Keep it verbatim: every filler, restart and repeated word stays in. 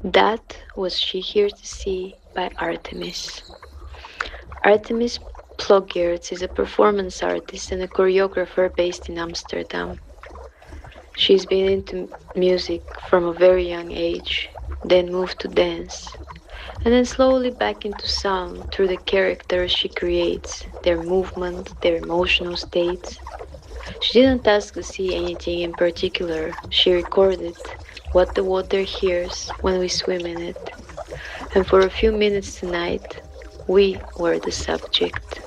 That was She Here to See by Artemis. Artemis Plogeerts is a performance artist and a choreographer based in Amsterdam. She's been into music from a very young age, then moved to dance, and then slowly back into sound through the characters she creates, their movement, their emotional states. She didn't ask to see anything in particular, she recorded what the water hears when we swim in it. And for a few minutes tonight, we were the subject.